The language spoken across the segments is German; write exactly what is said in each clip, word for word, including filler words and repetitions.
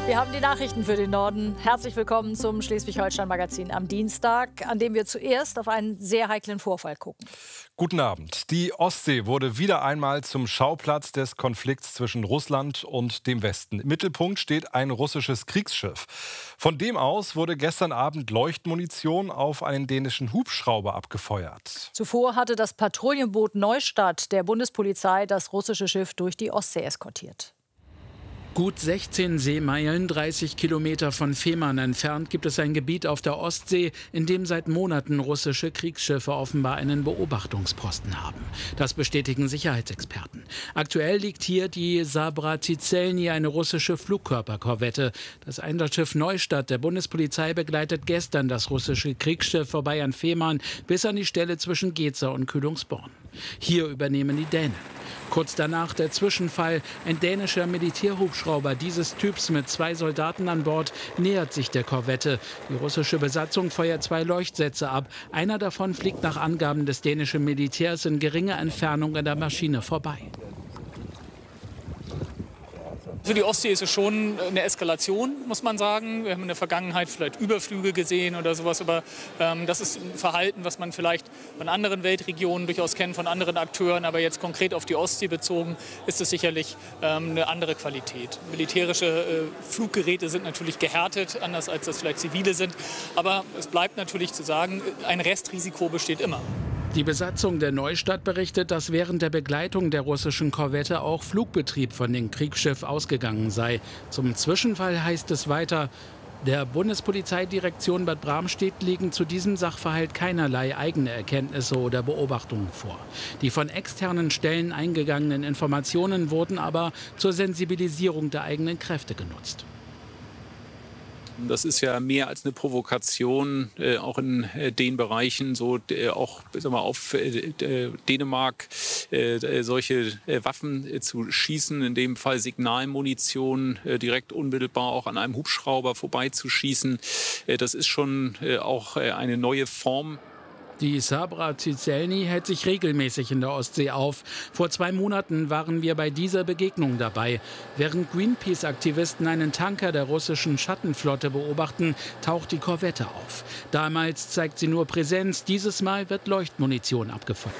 Wir haben die Nachrichten für den Norden. Herzlich willkommen zum Schleswig-Holstein-Magazin am Dienstag, an dem wir zuerst auf einen sehr heiklen Vorfall gucken. Guten Abend. Die Ostsee wurde wieder einmal zum Schauplatz des Konflikts zwischen Russland und dem Westen. Im Mittelpunkt steht ein russisches Kriegsschiff. Von dem aus wurde gestern Abend Leuchtmunition auf einen dänischen Hubschrauber abgefeuert. Zuvor hatte das Patrouillenboot Neustadt der Bundespolizei das russische Schiff durch die Ostsee eskortiert. Gut sechzehn Seemeilen, dreißig Kilometer von Fehmarn entfernt, gibt es ein Gebiet auf der Ostsee, in dem seit Monaten russische Kriegsschiffe offenbar einen Beobachtungsposten haben. Das bestätigen Sicherheitsexperten. Aktuell liegt hier die Sabra-Tizelny, eine russische Flugkörperkorvette. Das Einsatzschiff Neustadt der Bundespolizei begleitet gestern das russische Kriegsschiff vorbei an Fehmarn bis an die Stelle zwischen Geza und Kühlungsborn. Hier übernehmen die Dänen. Kurz danach der Zwischenfall. Ein dänischer Militärhubschrauber dieses Typs mit zwei Soldaten an Bord nähert sich der Korvette. Die russische Besatzung feuert zwei Leuchtsätze ab. Einer davon fliegt nach Angaben des dänischen Militärs in geringer Entfernung an der Maschine vorbei. Für die Ostsee ist es schon eine Eskalation, muss man sagen. Wir haben in der Vergangenheit vielleicht Überflüge gesehen oder sowas, aber ähm, das ist ein Verhalten, was man vielleicht von anderen Weltregionen durchaus kennt, von anderen Akteuren. Aber jetzt konkret auf die Ostsee bezogen ist es sicherlich ähm, eine andere Qualität. Militärische äh, Fluggeräte sind natürlich gehärtet, anders als das vielleicht zivile sind. Aber es bleibt natürlich zu sagen, ein Restrisiko besteht immer. Die Besatzung der Neustadt berichtet, dass während der Begleitung der russischen Korvette auch Flugbetrieb von dem Kriegsschiff ausgegangen sei. Zum Zwischenfall heißt es weiter: Der Bundespolizeidirektion Bad Bramstedt liegen zu diesem Sachverhalt keinerlei eigene Erkenntnisse oder Beobachtungen vor. Die von externen Stellen eingegangenen Informationen wurden aber zur Sensibilisierung der eigenen Kräfte genutzt. Das ist ja mehr als eine Provokation, äh, auch in äh, den Bereichen, so äh, auch sag mal, auf äh, Dänemark äh, solche äh, Waffen äh, zu schießen, in dem Fall Signalmunition, äh, direkt unmittelbar auch an einem Hubschrauber vorbeizuschießen. Äh, das ist schon äh, auch äh, eine neue Form. Die Sabra-Tizelny hält sich regelmäßig in der Ostsee auf. Vor zwei Monaten waren wir bei dieser Begegnung dabei. Während Greenpeace-Aktivisten einen Tanker der russischen Schattenflotte beobachten, taucht die Korvette auf. Damals zeigt sie nur Präsenz, dieses Mal wird Leuchtmunition abgefeuert.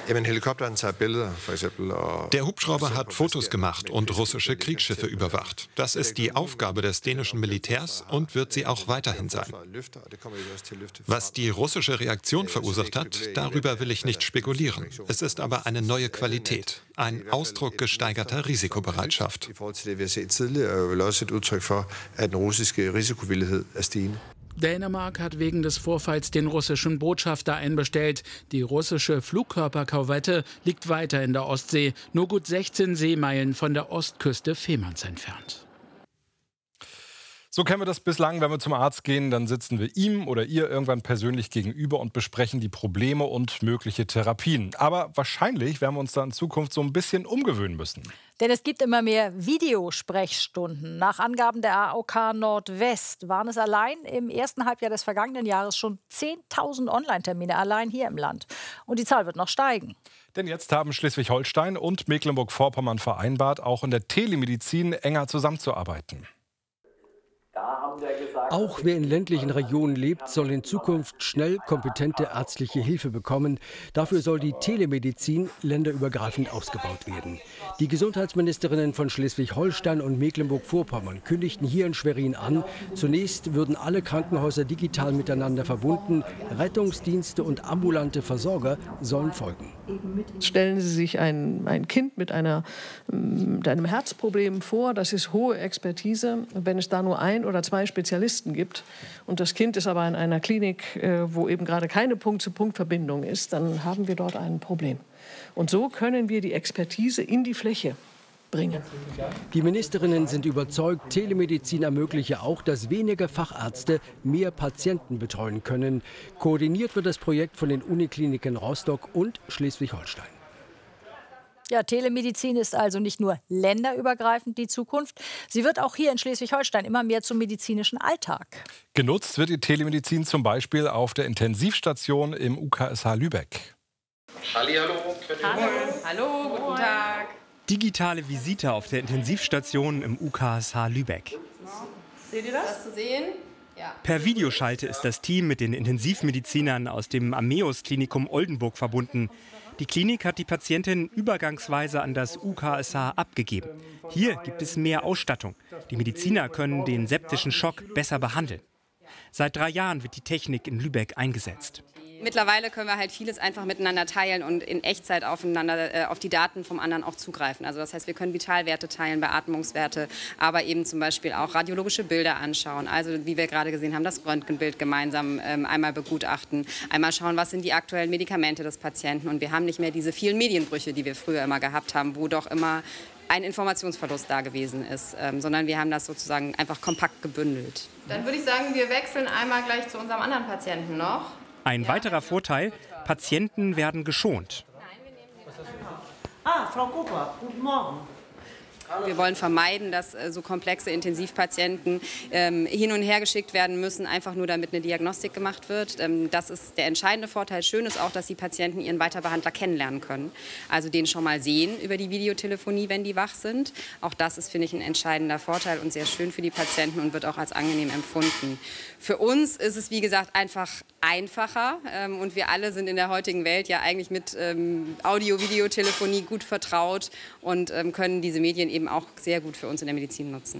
Der Hubschrauber hat Fotos gemacht und russische Kriegsschiffe überwacht. Das ist die Aufgabe des dänischen Militärs und wird sie auch weiterhin sein. Was die russische Reaktion verursacht hat, darüber will ich nicht spekulieren. Es ist aber eine neue Qualität, ein Ausdruck gesteigerter Risikobereitschaft. Dänemark hat wegen des Vorfalls den russischen Botschafter einbestellt. Die russische Flugkörperkorvette liegt weiter in der Ostsee, nur gut sechzehn Seemeilen von der Ostküste Fehmarns entfernt. So kennen wir das bislang. Wenn wir zum Arzt gehen, dann sitzen wir ihm oder ihr irgendwann persönlich gegenüber und besprechen die Probleme und mögliche Therapien. Aber wahrscheinlich werden wir uns da in Zukunft so ein bisschen umgewöhnen müssen. Denn es gibt immer mehr Videosprechstunden. Nach Angaben der A O K Nordwest waren es allein im ersten Halbjahr des vergangenen Jahres schon zehntausend Online-Termine allein hier im Land. Und die Zahl wird noch steigen. Denn jetzt haben Schleswig-Holstein und Mecklenburg-Vorpommern vereinbart, auch in der Telemedizin enger zusammenzuarbeiten. Auch wer in ländlichen Regionen lebt, soll in Zukunft schnell kompetente ärztliche Hilfe bekommen. Dafür soll die Telemedizin länderübergreifend ausgebaut werden. Die Gesundheitsministerinnen von Schleswig-Holstein und Mecklenburg-Vorpommern kündigten hier in Schwerin an, zunächst würden alle Krankenhäuser digital miteinander verbunden. Rettungsdienste und ambulante Versorger sollen folgen. Stellen Sie sich ein, ein Kind mit, einer, mit einem Herzproblem vor, das ist hohe Expertise. Wenn es da nur ein oder zwei Spezialisten gibt und das Kind ist aber in einer Klinik, wo eben gerade keine Punkt-zu-Punkt-Verbindung ist, dann haben wir dort ein Problem. Und so können wir die Expertise in die Fläche bringen. Die Ministerinnen sind überzeugt, Telemedizin ermögliche auch, dass weniger Fachärzte mehr Patienten betreuen können. Koordiniert wird das Projekt von den Unikliniken Rostock und Schleswig-Holstein. Ja, Telemedizin ist also nicht nur länderübergreifend die Zukunft. Sie wird auch hier in Schleswig-Holstein immer mehr zum medizinischen Alltag. Genutzt wird die Telemedizin zum Beispiel auf der Intensivstation im U K S H Lübeck. Hallihallo, Hallo, hallo, guten Tag. Digitale Visite auf der Intensivstation im U K S H Lübeck. Seht ihr das? Das zu sehen? Ja. Per Videoschalte ist das Team mit den Intensivmedizinern aus dem Ammeus-Klinikum Oldenburg verbunden. Die Klinik hat die Patientin übergangsweise an das U K S H abgegeben. Hier gibt es mehr Ausstattung. Die Mediziner können den septischen Schock besser behandeln. Seit drei Jahren wird die Technik in Lübeck eingesetzt. Mittlerweile können wir halt vieles einfach miteinander teilen und in Echtzeit aufeinander, äh, auf die Daten vom anderen auch zugreifen. Also das heißt, wir können Vitalwerte teilen, Beatmungswerte, aber eben zum Beispiel auch radiologische Bilder anschauen. Also wie wir gerade gesehen haben, das Röntgenbild gemeinsam ähm, einmal begutachten, einmal schauen, was sind die aktuellen Medikamente des Patienten. Und wir haben nicht mehr diese vielen Medienbrüche, die wir früher immer gehabt haben, wo doch immer ein Informationsverlust da gewesen ist, ähm, sondern wir haben das sozusagen einfach kompakt gebündelt. Dann würde ich sagen, wir wechseln einmal gleich zu unserem anderen Patienten noch. Ein weiterer Vorteil, Patienten werden geschont. Ah, Frau Cooper, guten Morgen. Wir wollen vermeiden, dass äh, so komplexe Intensivpatienten ähm, hin und her geschickt werden müssen, einfach nur damit eine Diagnostik gemacht wird. Ähm, das ist der entscheidende Vorteil. Schön ist auch, dass die Patienten ihren Weiterbehandler kennenlernen können. Also den schon mal sehen über die Videotelefonie, wenn die wach sind. Auch das ist, finde ich, ein entscheidender Vorteil und sehr schön für die Patienten und wird auch als angenehm empfunden. Für uns ist es, wie gesagt, einfach einfacher. Ähm, und wir alle sind in der heutigen Welt ja eigentlich mit ähm, Audio-Videotelefonie gut vertraut und ähm, können diese Medien eben auch sehr gut für uns in der Medizin nutzen.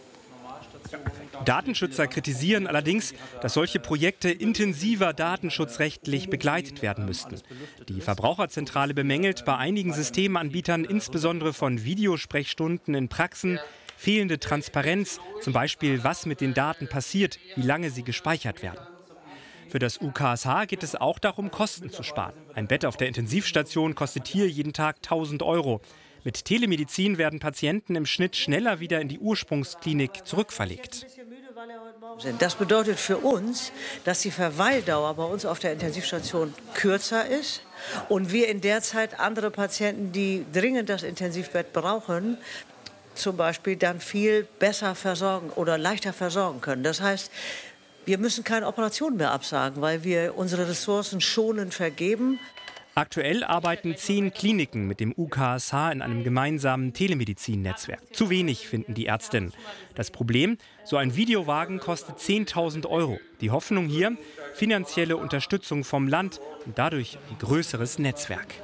Datenschützer kritisieren allerdings, dass solche Projekte intensiver datenschutzrechtlich begleitet werden müssten. Die Verbraucherzentrale bemängelt bei einigen Systemanbietern, insbesondere von Videosprechstunden in Praxen, fehlende Transparenz, zum Beispiel was mit den Daten passiert, wie lange sie gespeichert werden. Für das U K S H geht es auch darum, Kosten zu sparen. Ein Bett auf der Intensivstation kostet hier jeden Tag tausend Euro. Mit Telemedizin werden Patienten im Schnitt schneller wieder in die Ursprungsklinik zurückverlegt. Das bedeutet für uns, dass die Verweildauer bei uns auf der Intensivstation kürzer ist und wir in der Zeit andere Patienten, die dringend das Intensivbett brauchen, zum Beispiel dann viel besser versorgen oder leichter versorgen können. Das heißt, wir müssen keine Operation mehr absagen, weil wir unsere Ressourcen schonend vergeben. Aktuell arbeiten zehn Kliniken mit dem U K S H in einem gemeinsamen Telemedizin-Netzwerk. Zu wenig, finden die Ärztinnen. Das Problem, so ein Videowagen kostet zehntausend Euro. Die Hoffnung hier, finanzielle Unterstützung vom Land und dadurch ein größeres Netzwerk.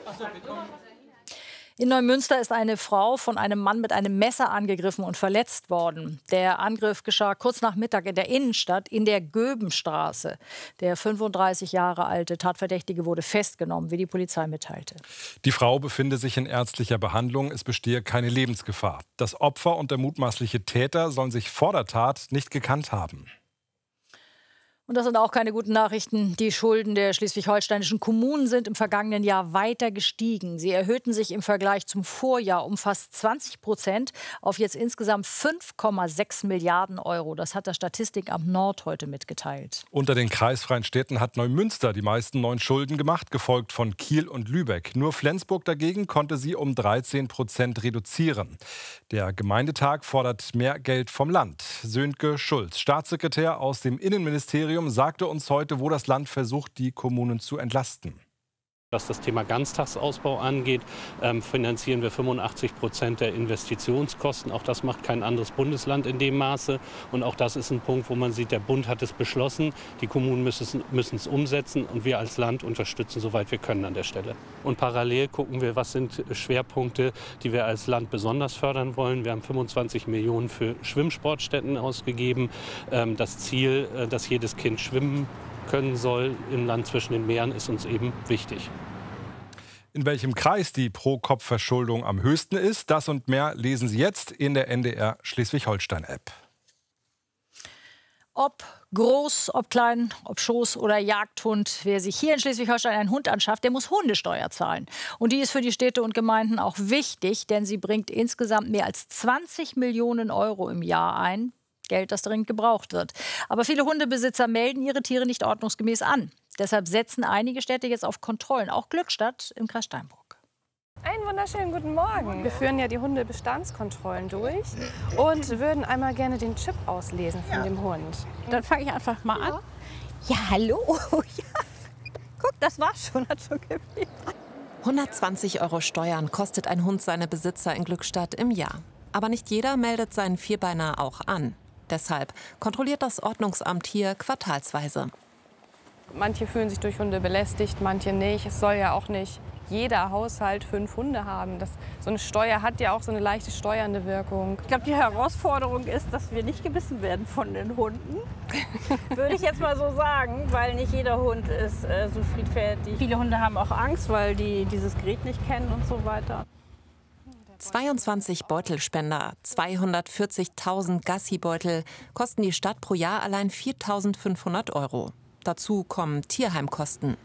In Neumünster ist eine Frau von einem Mann mit einem Messer angegriffen und verletzt worden. Der Angriff geschah kurz nach Mittag in der Innenstadt in der Göbenstraße. Der fünfunddreißig Jahre alte Tatverdächtige wurde festgenommen, wie die Polizei mitteilte. Die Frau befinde sich in ärztlicher Behandlung. Es bestehe keine Lebensgefahr. Das Opfer und der mutmaßliche Täter sollen sich vor der Tat nicht gekannt haben. Und das sind auch keine guten Nachrichten. Die Schulden der schleswig-holsteinischen Kommunen sind im vergangenen Jahr weiter gestiegen. Sie erhöhten sich im Vergleich zum Vorjahr um fast zwanzig Prozent auf jetzt insgesamt fünf Komma sechs Milliarden Euro. Das hat das Statistikamt Nord heute mitgeteilt. Unter den kreisfreien Städten hat Neumünster die meisten neuen Schulden gemacht, gefolgt von Kiel und Lübeck. Nur Flensburg dagegen konnte sie um dreizehn Prozent reduzieren. Der Gemeindetag fordert mehr Geld vom Land. Sönke Schulz, Staatssekretär aus dem Innenministerium, sagte uns heute, wo das Land versucht, die Kommunen zu entlasten. Was das Thema Ganztagsausbau angeht, ähm, finanzieren wir fünfundachtzig Prozent der Investitionskosten. Auch das macht kein anderes Bundesland in dem Maße. Und auch das ist ein Punkt, wo man sieht, der Bund hat es beschlossen. Die Kommunen müssen, müssen es umsetzen und wir als Land unterstützen, soweit wir können an der Stelle. Und parallel gucken wir, was sind Schwerpunkte, die wir als Land besonders fördern wollen. Wir haben fünfundzwanzig Millionen für Schwimmsportstätten ausgegeben. Ähm, das Ziel, äh, dass jedes Kind schwimmen können soll im Land zwischen den Meeren, ist uns eben wichtig. In welchem Kreis die Pro-Kopf-Verschuldung am höchsten ist, das und mehr lesen Sie jetzt in der N D R Schleswig-Holstein-App. Ob groß, ob klein, ob Schoß oder Jagdhund, wer sich hier in Schleswig-Holstein einen Hund anschafft, der muss Hundesteuer zahlen. Und die ist für die Städte und Gemeinden auch wichtig, denn sie bringt insgesamt mehr als zwanzig Millionen Euro im Jahr ein. Geld, das dringend gebraucht wird. Aber viele Hundebesitzer melden ihre Tiere nicht ordnungsgemäß an. Deshalb setzen einige Städte jetzt auf Kontrollen, auch Glückstadt im Kreis Steinbrück. Einen wunderschönen guten Morgen. Wir führen ja die Hundebestandskontrollen durch und würden einmal gerne den Chip auslesen von ja. dem Hund. Dann fange ich einfach mal an. Ja, hallo. Ja. Guck, das war's schon, hat schon gepiept. hundertzwanzig Euro Steuern kostet ein Hund seine Besitzer in Glückstadt im Jahr. Aber nicht jeder meldet seinen Vierbeiner auch an. Deshalb kontrolliert das Ordnungsamt hier quartalsweise. Manche fühlen sich durch Hunde belästigt, manche nicht. Es soll ja auch nicht jeder Haushalt fünf Hunde haben. Das, so eine Steuer hat ja auch so eine leichte steuernde Wirkung. Ich glaube, die Herausforderung ist, dass wir nicht gebissen werden von den Hunden. Würde ich jetzt mal so sagen, weil nicht jeder Hund ist äh, so friedfertig. Viele Hunde haben auch Angst, weil die dieses Gerät nicht kennen und so weiter. zweiundzwanzig Beutelspender, zweihundertvierzigtausend Gassi-Beutel kosten die Stadt pro Jahr allein viertausendfünfhundert Euro. Dazu kommen Tierheimkosten.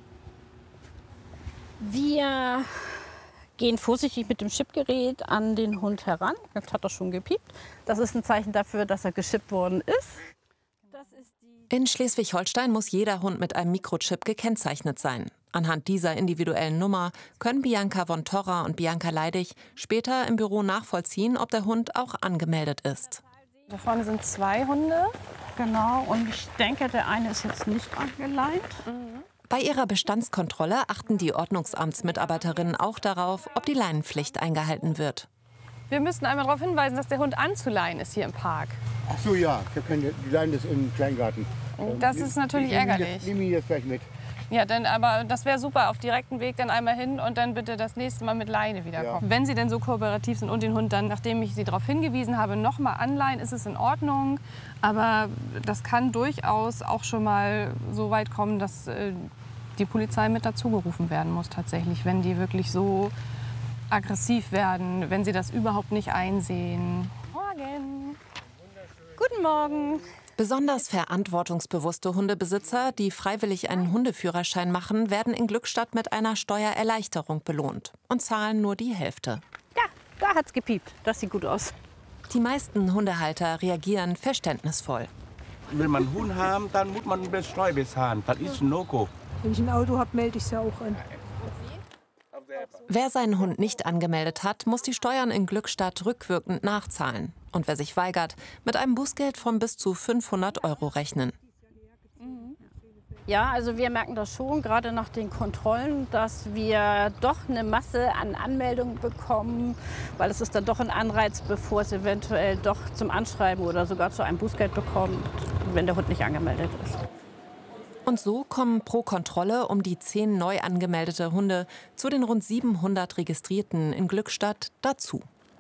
Wir gehen vorsichtig mit dem Chipgerät an den Hund heran. Jetzt hat er schon gepiept. Das ist ein Zeichen dafür, dass er geschippt worden ist. In Schleswig-Holstein muss jeder Hund mit einem Mikrochip gekennzeichnet sein. Anhand dieser individuellen Nummer können Bianca von Torra und Bianca Leidig später im Büro nachvollziehen, ob der Hund auch angemeldet ist. Da vorne sind zwei Hunde. Genau, und ich denke, der eine ist jetzt nicht angeleint. Mhm. Bei ihrer Bestandskontrolle achten die Ordnungsamtsmitarbeiterinnen auch darauf, ob die Leinenpflicht eingehalten wird. Wir müssen einmal darauf hinweisen, dass der Hund anzuleihen ist hier im Park. Ach so, ja, ich habe keine, die Leine ist im Kleingarten. Das ist natürlich ich nehme ärgerlich. Ich nehme ihn jetzt gleich mit. Ja, dann, aber das wäre super, auf direkten Weg dann einmal hin und dann bitte das nächste Mal mit Leine wiederkommen. Ja. Wenn Sie denn so kooperativ sind und den Hund dann, nachdem ich Sie darauf hingewiesen habe, noch mal anleihen, ist es in Ordnung. Aber das kann durchaus auch schon mal so weit kommen, dass äh, die Polizei mit dazugerufen werden muss tatsächlich, wenn die wirklich so aggressiv werden, wenn sie das überhaupt nicht einsehen. Morgen. Guten Morgen. Besonders verantwortungsbewusste Hundebesitzer, die freiwillig einen Hundeführerschein machen, werden in Glückstadt mit einer Steuererleichterung belohnt und zahlen nur die Hälfte. Ja, da hat's gepiept. Das sieht gut aus. Die meisten Hundehalter reagieren verständnisvoll. Wenn man einen Hund haben, dann muss man eine Steuer bezahlen. Das ist ein No-Go. Wenn ich ein Auto habe, melde ich es ja auch an. Wer seinen Hund nicht angemeldet hat, muss die Steuern in Glückstadt rückwirkend nachzahlen. Und wer sich weigert, mit einem Bußgeld von bis zu fünfhundert Euro rechnen. Ja, also wir merken das schon, gerade nach den Kontrollen, dass wir doch eine Masse an Anmeldungen bekommen, weil es ist dann doch ein Anreiz, bevor es eventuell doch zum Anschreiben oder sogar zu einem Bußgeld bekommt, wenn der Hund nicht angemeldet ist. Und so kommen pro Kontrolle um die zehn neu angemeldete Hunde zu den rund siebenhundert Registrierten in Glückstadt dazu.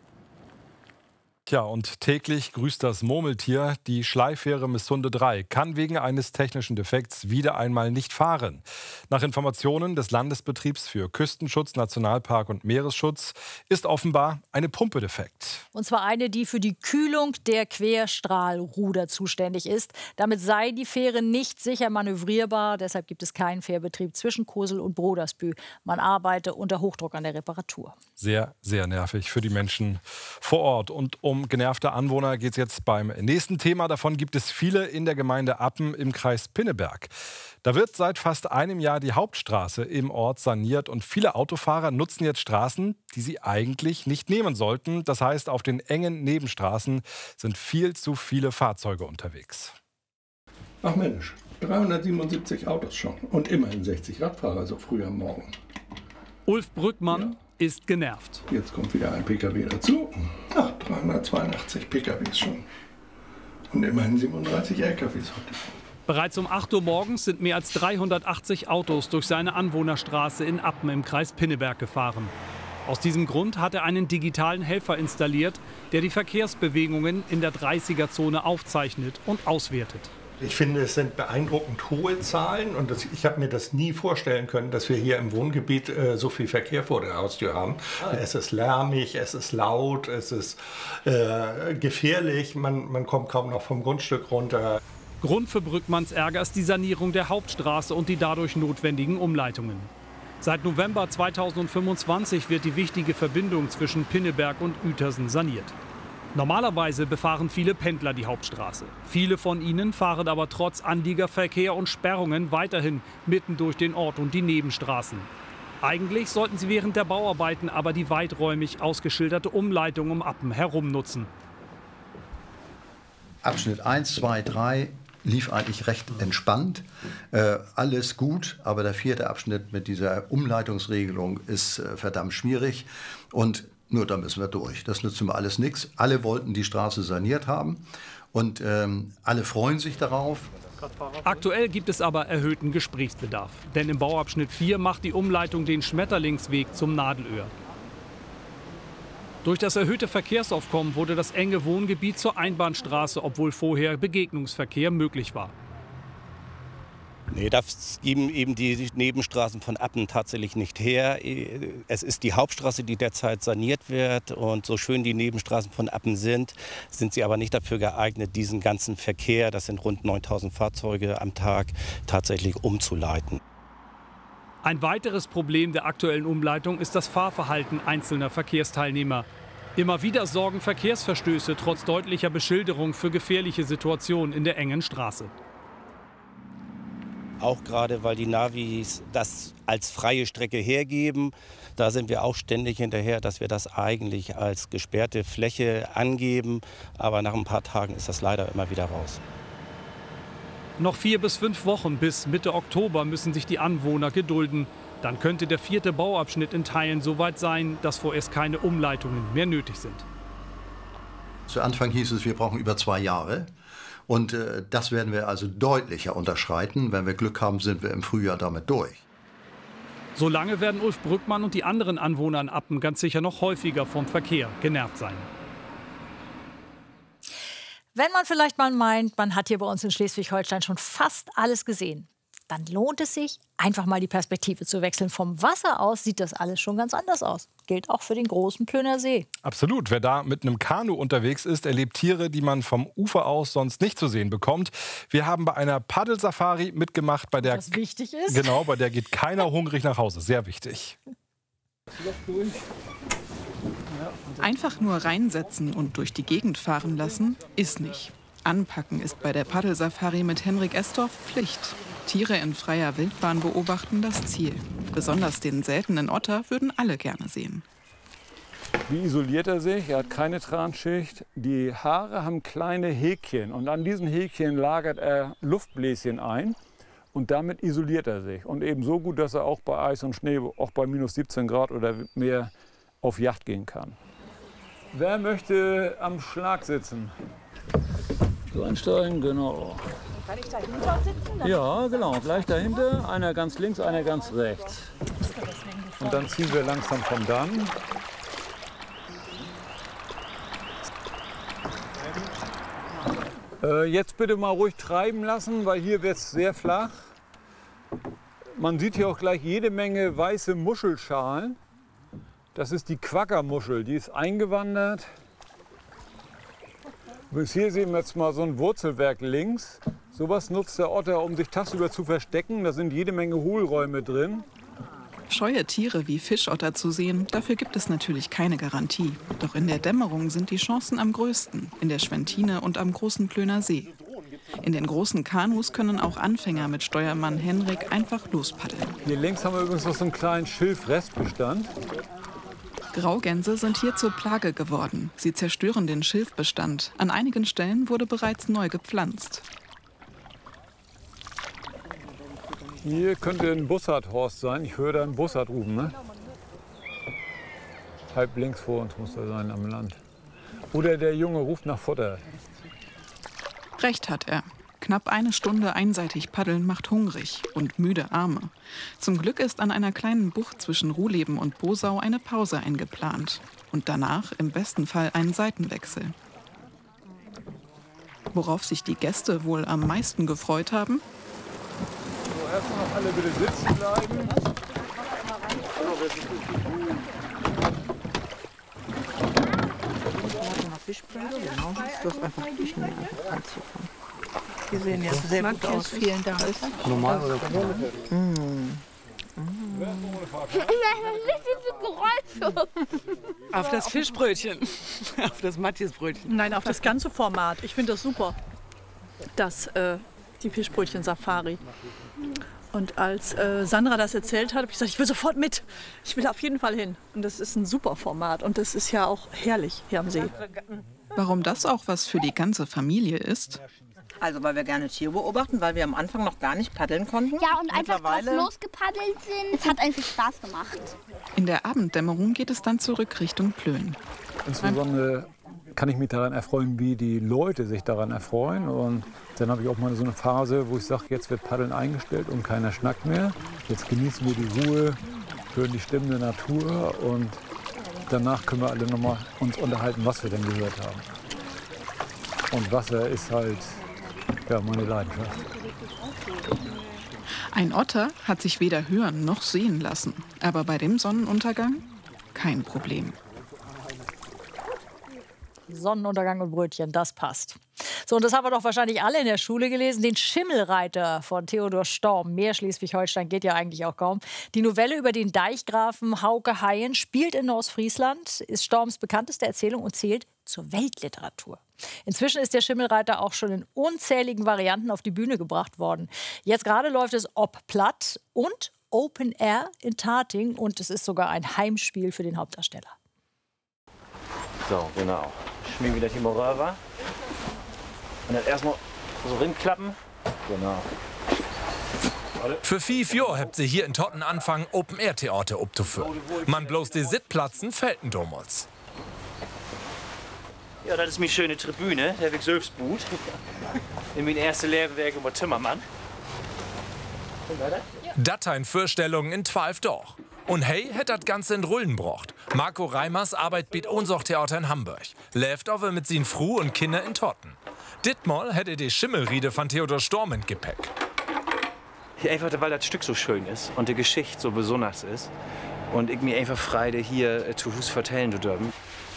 Tja, und täglich grüßt das Murmeltier. Die Schleifähre Missunde drei kann wegen eines technischen Defekts wieder einmal nicht fahren. Nach Informationen des Landesbetriebs für Küstenschutz, Nationalpark und Meeresschutz ist offenbar eine Pumpe defekt. Und zwar eine, die für die Kühlung der Querstrahlruder zuständig ist. Damit sei die Fähre nicht sicher manövrierbar. Deshalb gibt es keinen Fährbetrieb zwischen Kosel und Brodersbü. Man arbeite unter Hochdruck an der Reparatur. Sehr, sehr nervig für die Menschen vor Ort. Und um genervte Anwohner geht es jetzt beim nächsten Thema. Davon gibt es viele in der Gemeinde Appen im Kreis Pinneberg. Da wird seit fast einem Jahr die Hauptstraße im Ort saniert. Und viele Autofahrer nutzen jetzt Straßen, die sie eigentlich nicht nehmen sollten. Das heißt, auf den engen Nebenstraßen sind viel zu viele Fahrzeuge unterwegs. Ach Mensch, dreihundertsiebenundsiebzig Autos schon und immerhin sechzig Radfahrer so früh am Morgen. Ulf Brückmann ja. ist genervt. Jetzt kommt wieder ein Pkw dazu. Ach, dreihundertzweiundachtzig Pkws schon. Und immerhin siebenunddreißig L K Ws heute. Bereits um acht Uhr morgens sind mehr als dreihundertachtzig Autos durch seine Anwohnerstraße in Appen im Kreis Pinneberg gefahren. Aus diesem Grund hat er einen digitalen Helfer installiert, der die Verkehrsbewegungen in der dreißiger-Zone aufzeichnet und auswertet. Ich finde, es sind beeindruckend hohe Zahlen und das, ich habe mir das nie vorstellen können, dass wir hier im Wohngebiet äh, so viel Verkehr vor der Haustür haben. Ah. Es ist lärmig, es ist laut, es ist äh, gefährlich, man, man kommt kaum noch vom Grundstück runter. Grund für Brückmanns Ärger ist die Sanierung der Hauptstraße und die dadurch notwendigen Umleitungen. Seit November zweitausendfünfundzwanzig wird die wichtige Verbindung zwischen Pinneberg und Uetersen saniert. Normalerweise befahren viele Pendler die Hauptstraße. Viele von ihnen fahren aber trotz Anliegerverkehr und Sperrungen weiterhin mitten durch den Ort und die Nebenstraßen. Eigentlich sollten sie während der Bauarbeiten aber die weiträumig ausgeschilderte Umleitung um Appen herum nutzen. Abschnitt eins, zwei, drei lief eigentlich recht entspannt. Äh, alles gut, aber der vierte Abschnitt mit dieser Umleitungsregelung ist äh, verdammt schwierig. Und Nur da müssen wir durch. Das nützt mir alles nichts. Alle wollten die Straße saniert haben und ähm, alle freuen sich darauf. Aktuell gibt es aber erhöhten Gesprächsbedarf. Denn im Bauabschnitt vier macht die Umleitung den Schmetterlingsweg zum Nadelöhr. Durch das erhöhte Verkehrsaufkommen wurde das enge Wohngebiet zur Einbahnstraße, obwohl vorher Begegnungsverkehr möglich war. Nee, das geben eben die Nebenstraßen von Appen tatsächlich nicht her. Es ist die Hauptstraße, die derzeit saniert wird. Und so schön die Nebenstraßen von Appen sind, sind sie aber nicht dafür geeignet, diesen ganzen Verkehr, das sind rund neuntausend Fahrzeuge am Tag, tatsächlich umzuleiten. Ein weiteres Problem der aktuellen Umleitung ist das Fahrverhalten einzelner Verkehrsteilnehmer. Immer wieder sorgen Verkehrsverstöße trotz deutlicher Beschilderung für gefährliche Situationen in der engen Straße. Auch gerade, weil die Navis das als freie Strecke hergeben. Da sind wir auch ständig hinterher, dass wir das eigentlich als gesperrte Fläche angeben. Aber nach ein paar Tagen ist das leider immer wieder raus. Noch vier bis fünf Wochen bis Mitte Oktober müssen sich die Anwohner gedulden. Dann könnte der vierte Bauabschnitt in Teilen so weit sein, dass vorerst keine Umleitungen mehr nötig sind. Zu Anfang hieß es, wir brauchen über zwei Jahre. Und äh, das werden wir also deutlicher unterschreiten. Wenn wir Glück haben, sind wir im Frühjahr damit durch. Solange werden Ulf Brückmann und die anderen Anwohner in Appen ganz sicher noch häufiger vom Verkehr genervt sein. Wenn man vielleicht mal meint, man hat hier bei uns in Schleswig-Holstein schon fast alles gesehen, dann lohnt es sich, einfach mal die Perspektive zu wechseln. Vom Wasser aus sieht das alles schon ganz anders aus. Gilt auch für den großen Plöner See. Absolut. Wer da mit einem Kanu unterwegs ist, erlebt Tiere, die man vom Ufer aus sonst nicht zu sehen bekommt. Wir haben bei einer Paddelsafari mitgemacht, bei der, was wichtig ist. Genau, bei der geht keiner hungrig nach Hause. Sehr wichtig. Einfach nur reinsetzen und durch die Gegend fahren lassen, ist nicht. Anpacken ist bei der Paddelsafari mit Henrik Estorf Pflicht. Tiere in freier Wildbahn beobachten das Ziel. Besonders den seltenen Otter würden alle gerne sehen. Wie isoliert er sich? Er hat keine Transchicht. Die Haare haben kleine Häkchen und an diesen Häkchen lagert er Luftbläschen ein und damit isoliert er sich. Und eben so gut, dass er auch bei Eis und Schnee, auch bei minus siebzehn Grad oder mehr auf Jagd gehen kann. Wer möchte am Schlag sitzen? So einsteigen, genau. Kann ich dahinter sitzen? Ja, genau. Gleich dahinter. Einer ganz links, einer ganz rechts. Und dann ziehen wir langsam vom Damm. Äh, jetzt bitte mal ruhig treiben lassen, weil hier wird es sehr flach. Man sieht hier auch gleich jede Menge weiße Muschelschalen. Das ist die Quaggermuschel, die ist eingewandert. Bis hier sehen wir jetzt mal so ein Wurzelwerk links. Sowas nutzt der Otter, um sich tagsüber zu verstecken. Da sind jede Menge Hohlräume drin. Scheue Tiere wie Fischotter zu sehen, dafür gibt es natürlich keine Garantie. Doch in der Dämmerung sind die Chancen am größten, in der Schwentine und am großen Plöner See. In den großen Kanus können auch Anfänger mit Steuermann Henrik einfach lospaddeln. Hier links haben wir übrigens noch so einen kleinen Schilfrestbestand. Graugänse sind hier zur Plage geworden. Sie zerstören den Schilfbestand. An einigen Stellen wurde bereits neu gepflanzt. Hier könnte ein Bussardhorst sein. Ich höre da einen Bussard rufen. Ne? Halb links vor uns muss er sein am Land. Oder der Junge ruft nach Futter. Recht hat er. Knapp eine Stunde einseitig paddeln macht hungrig und müde Arme. Zum Glück ist an einer kleinen Bucht zwischen Ruhleben und Bosau eine Pause eingeplant. Und danach im besten Fall ein Seitenwechsel. Worauf sich die Gäste wohl am meisten gefreut haben? So, erstmal noch alle bitte sitzen bleiben. Du hast einfach die Schnee einfach anzufangen. Die sehen ja sehr gut aus. Vielen Dank. Normal oder mm. Mm. Auf das Fischbrötchen. Auf das Matthiasbrötchen. Nein, auf das ganze Format. Ich finde das super. Das, äh, die Fischbrötchen-Safari. Und als äh, Sandra das erzählt hat, habe ich gesagt, ich will sofort mit. Ich will auf jeden Fall hin. Und das ist ein super Format. Und das ist ja auch herrlich hier am See. Warum das auch was für die ganze Familie ist? Also, weil wir gerne Tiere beobachten, weil wir am Anfang noch gar nicht paddeln konnten. Ja, und einfach drauf losgepaddelt sind. Es hat einfach Spaß gemacht. In der Abenddämmerung geht es dann zurück Richtung Plön. Insbesondere kann ich mich daran erfreuen, wie die Leute sich daran erfreuen. Und dann habe ich auch mal so eine Phase, wo ich sage, jetzt wird Paddeln eingestellt und keiner schnackt mehr. Jetzt genießen wir die Ruhe, hören die Stimmen der Natur und danach können wir alle noch mal uns unterhalten, was wir denn gehört haben. Und Wasser ist halt ja, meine Leidenschaft. Ein Otter hat sich weder hören noch sehen lassen. Aber bei dem Sonnenuntergang kein Problem. Sonnenuntergang und Brötchen, das passt. So, und das haben wir doch wahrscheinlich alle in der Schule gelesen. Den Schimmelreiter von Theodor Storm. Mehr Schleswig-Holstein geht ja eigentlich auch kaum. Die Novelle über den Deichgrafen Hauke Haien spielt in Ostfriesland, ist Storms bekannteste Erzählung und zählt zur Weltliteratur. Inzwischen ist der Schimmelreiter auch schon in unzähligen Varianten auf die Bühne gebracht worden. Jetzt gerade läuft es ob Platt und Open Air in Tating und es ist sogar ein Heimspiel für den Hauptdarsteller. So, genau. Schmieren wieder die Morava. Und dann erstmal so rinklappen. Genau. Für fünf Jahre habt sie hier in Totten anfangen, Open-Air-Theater abzuführen. Man bloß die Sitzplatzen fehlten damals. Ja, das ist meine schöne Tribüne, der Weg Selbstboot. In mein erstes Lehrwerk über Timmermann. Dateinvorstellungen in zwölf Doch. Und hey, hätt das Ganze in Rullen brocht. Marco Reimers arbeitet bietet Ohnsorg-Theater in Hamburg. Läuft aber mit sin Fru und Kinder in Totten. Dittmal hätte die Schimmelriede von Theodor Storm in Gepäck. Hier einfach, weil das Stück so schön ist und die Geschichte so besonders ist. Und ich mir einfach Freude hier äh, zu Hus vertellen zu dürfen.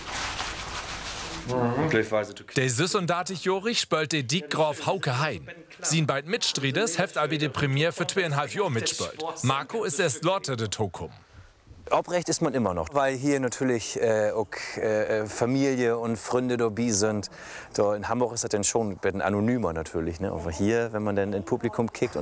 Mhm. Der Süß und Datig Jorich spölt die Diekgraf Hauke Haien. Sin bald Mitstredes heft aber die Premiere für zweieinhalb Jahre mitspölt. Marco ist erst Lotte de Tokum. Aufrecht ist man immer noch, weil hier natürlich äh, auch äh, Familie und Freunde dabei sind. Da in Hamburg ist das dann schon ein bisschen anonymer natürlich. Ne? Aber hier, wenn man dann ins Publikum kickt und